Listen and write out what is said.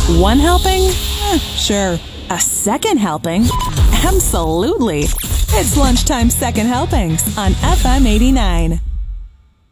One helping? Sure. A second helping? Absolutely. It's Lunchtime Second Helpings on FM 89.